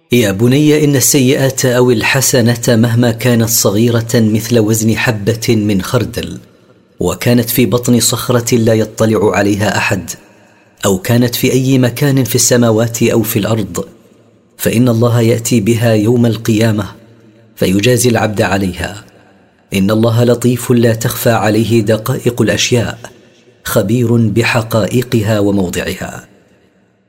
يا بني إن السيئات أو الحسنة مهما كانت صغيرة مثل وزن حبة من خردل وكانت في بطن صخرة لا يطلع عليها أحد أو كانت في أي مكان في السماوات أو في الأرض، فإن الله يأتي بها يوم القيامة فيجازي العبد عليها. إن الله لطيف لا تخفى عليه دقائق الأشياء، خبير بحقائقها وموضعها.